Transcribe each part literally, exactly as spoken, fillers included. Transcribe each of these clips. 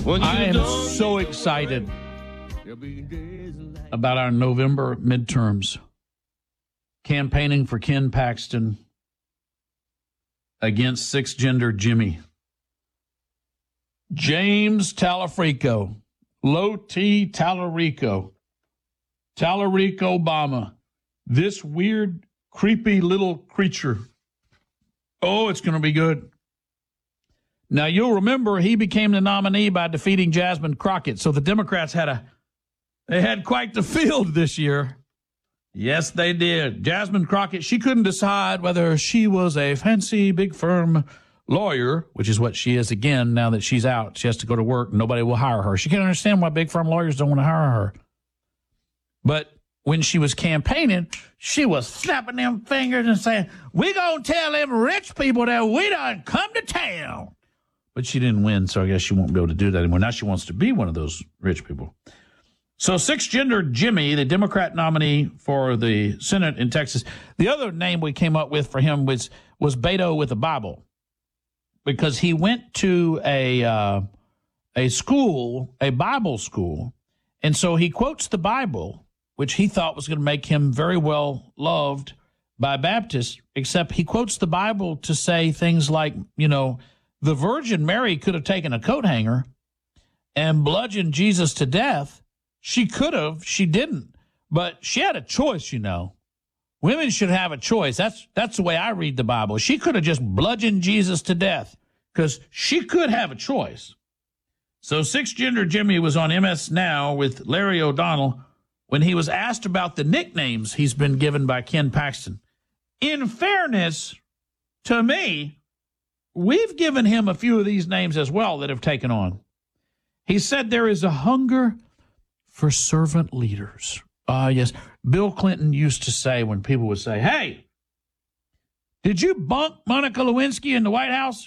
I am so excited about our November midterms. Campaigning for Ken Paxton against six-gender Jimmy. James Talarico, Low T Talarico, Talarico Obama, this weird, creepy little creature. Oh, it's going to be good. Now, you'll remember he became the nominee by defeating Jasmine Crockett. So the Democrats had a, they had quite the field this year. Yes, they did. Jasmine Crockett, she couldn't decide whether she was a fancy, big firm lawyer, which is what she is again now that she's out. She has to go to work. Nobody will hire her. She can't understand why big firm lawyers don't want to hire her. But when she was campaigning, she was snapping them fingers and saying, we going to tell them rich people that we done come to town. But she didn't win, so I guess she won't be able to do that anymore. Now she wants to be one of those rich people. So six-gender Jimmy, the Democrat nominee for the Senate in Texas, the other name we came up with for him was was Beto with the Bible, because he went to a uh, a school, a Bible school, and so he quotes the Bible, which he thought was going to make him very well loved by Baptists, except he quotes the Bible to say things like, you know, the Virgin Mary could have taken a coat hanger and bludgeoned Jesus to death. She could have. She didn't. But she had a choice, you know. Women should have a choice. That's that's the way I read the Bible. She could have just bludgeoned Jesus to death because she could have a choice. So six-gender Jimmy was on M S Now with Larry O'Donnell when he was asked about the nicknames he's been given by Ken Paxton. In fairness to me, we've given him a few of these names as well that have taken on. He said there is a hunger for servant leaders. Ah, uh, yes. Bill Clinton used to say when people would say, hey, did you bunk Monica Lewinsky in the White House?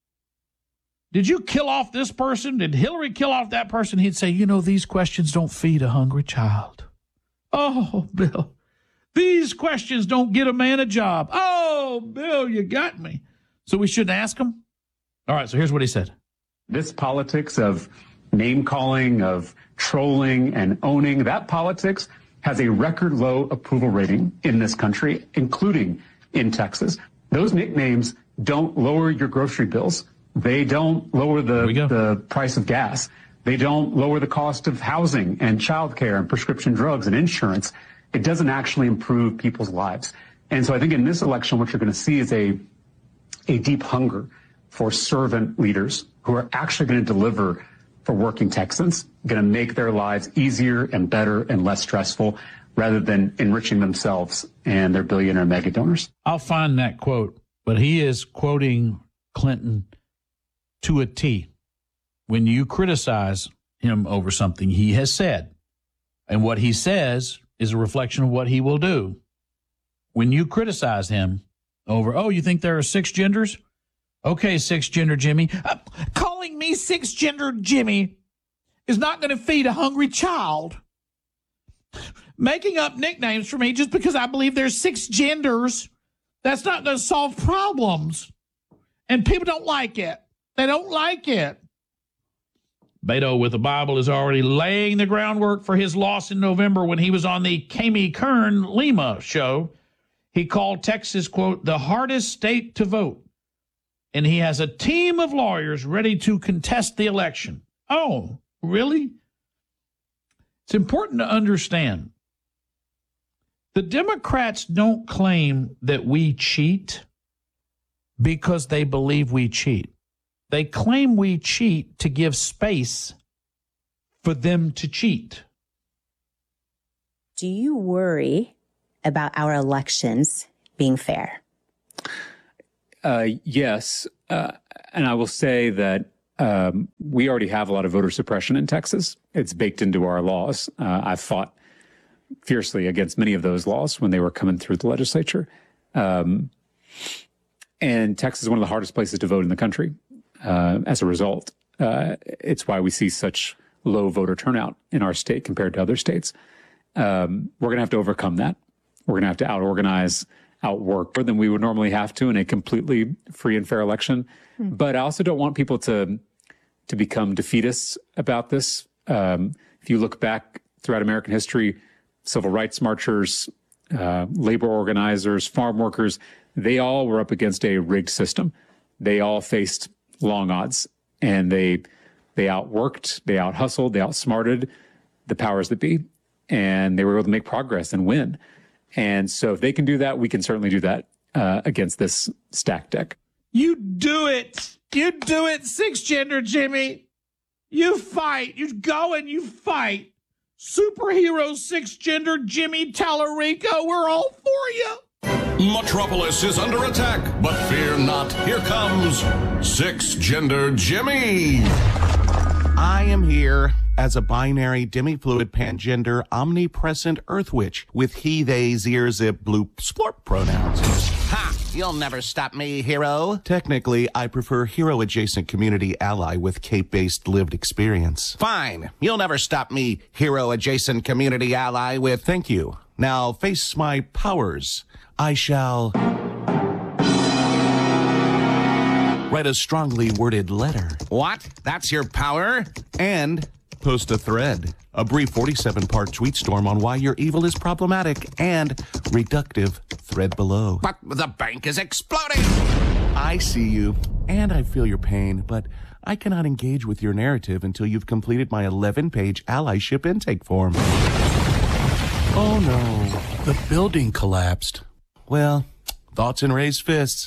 Did you kill off this person? Did Hillary kill off that person? He'd say, you know, these questions don't feed a hungry child. Oh, Bill, these questions don't get a man a job. Oh, Bill, you got me. So we shouldn't ask him? All right, so here's what he said. This politics of name-calling, of trolling and owning, that politics has a record low approval rating in this country, including in Texas. Those nicknames don't lower your grocery bills. They don't lower the, the price of gas. They don't lower the cost of housing and childcare and prescription drugs and insurance. It doesn't actually improve people's lives. And so I think in this election, what you're going to see is a, a deep hunger for servant leaders who are actually going to deliver for working Texans, going to make their lives easier and better and less stressful rather than enriching themselves and their billionaire mega donors. I'll find that quote, but he is quoting Clinton to a T. When you criticize him over something he has said, and what he says is a reflection of what he will do. When you criticize him over, oh, you think there are six genders? Okay, six-gender Jimmy. Uh, calling me six-gender Jimmy is not going to feed a hungry child. Making up nicknames for me just because I believe there's six genders, that's not going to solve problems. And people don't like it. They don't like it. Beto with the Bible is already laying the groundwork for his loss in November when he was on the Kami Kern Lima show. He called Texas, quote, the hardest state to vote. And he has a team of lawyers ready to contest the election. Oh, really? It's important to understand. The Democrats don't claim that we cheat because they believe we cheat. They claim we cheat to give space for them to cheat. Do you worry about our elections being fair? Uh, yes. Uh, and I will say that um, we already have a lot of voter suppression in Texas. It's baked into our laws. Uh, I've fought fiercely against many of those laws when they were coming through the legislature. Um, and Texas is one of the hardest places to vote in the country. Uh, as a result, uh, it's why we see such low voter turnout in our state compared to other states. Um, we're going to have to overcome that. We're going to have to out-organize, outwork more than we would normally have to in a completely free and fair election. Hmm. But I also don't want people to to become defeatists about this. Um, if you look back throughout American history, civil rights marchers, uh, labor organizers, farm workers, they all were up against a rigged system. They all faced long odds, and they they outworked, they out-hustled, they outsmarted the powers that be, and they were able to make progress and win. And so if they can do that, we can certainly do that uh, against this stacked deck. You do it. You do it, six-gender Jimmy. You fight. You go and you fight. Superhero six-gender Jimmy Tallarico, we're all for you. Metropolis is under attack, but fear not. Here comes six-gender Jimmy. I am here as a binary, demifluid, pangender, omnipresent earth witch with he, they, zir, zip, bloop, splorp pronouns. Ha! You'll never stop me, hero. Technically, I prefer hero-adjacent community ally with cape-based lived experience. Fine. You'll never stop me, hero-adjacent community ally with... Thank you. Now face my powers. I shall... write a strongly worded letter. What? That's your power? And post a thread. A brief forty-seven part tweet storm on why your evil is problematic and reductive thread below. But the bank is exploding! I see you, and I feel your pain, but I cannot engage with your narrative until you've completed my eleven page allyship intake form. Oh no, the building collapsed. Well, thoughts and raised fists.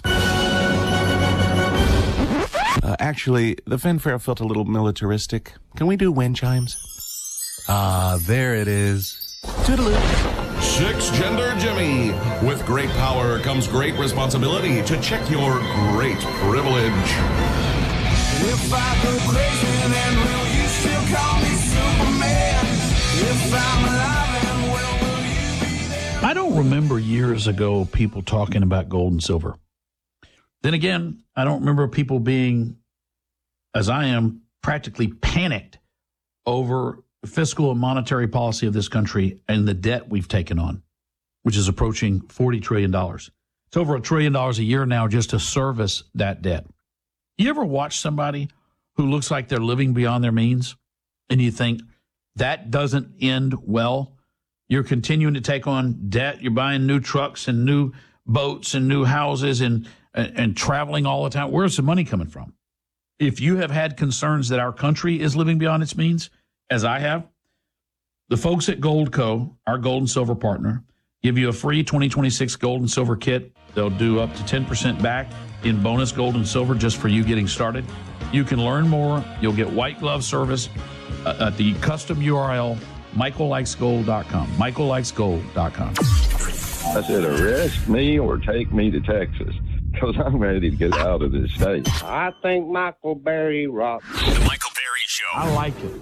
Uh, actually, the fanfare felt a little militaristic. Can we do wind chimes? Ah, there it is. Toodaloo. Six-gender Jimmy. With great power comes great responsibility to check your great privilege. If I go crazy, then will you still call me Superman? If I'm alive, then will, will you be there? I don't remember years ago people talking about gold and silver. Then again, I don't remember people being, as I am, practically panicked over the fiscal and monetary policy of this country and the debt we've taken on, which is approaching forty trillion dollars. It's over a trillion dollars a year now just to service that debt. You ever watch somebody who looks like they're living beyond their means and you think that doesn't end well? You're continuing to take on debt. You're buying new trucks and new boats and new houses and And, and traveling all the time. Where's the money coming from? If you have had concerns that our country is living beyond its means, as I have, the folks at Goldco, our gold and silver partner, give you a free twenty twenty-six gold and silver kit. They'll do up to ten percent back in bonus gold and silver just for you getting started. You can learn more. You'll get white glove service uh, at the custom U R L, michael likes gold dot com. michael likes gold dot com. I said, arrest me or take me to Texas, because I'm ready to get out of this state. I think Michael Berry rocks. The Michael Berry Show. I like it.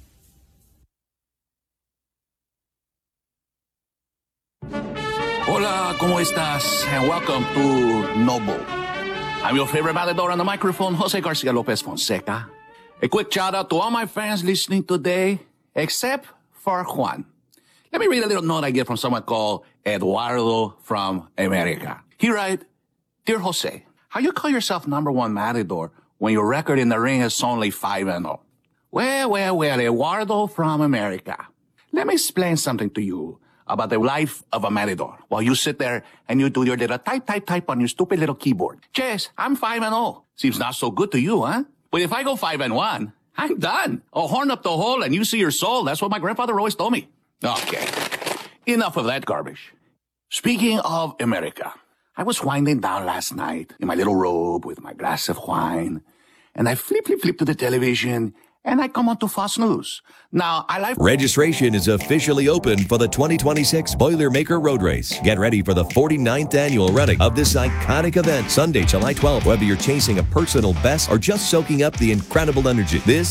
Hola, ¿cómo estás? And welcome to Noble. I'm your favorite matador on the microphone, Jose Garcia Lopez Fonseca. A quick shout out to all my fans listening today, except for Juan. Let me read a little note I get from someone called Eduardo from America. He writes, Dear Jose, how you call yourself number one matador when your record in the ring is only five and oh? Well, well, well, Eduardo from America. Let me explain something to you about the life of a matador while you sit there and you do your little type, type, type on your stupid little keyboard. Yes, I'm five and oh. Seems not so good to you, huh? But if I go five and one, I'm done. Oh, horn up the hole and you see your soul. That's what my grandfather always told me. Okay, enough of that garbage. Speaking of America, I was winding down last night in my little robe with my glass of wine, and I flip, flip, flip to the television, and I come on to Fox News. Now, I like... Registration is officially open for the twenty twenty-six Boilermaker Road Race. Get ready for the forty-ninth annual running of this iconic event, Sunday, July twelfth. Whether you're chasing a personal best or just soaking up the incredible energy, this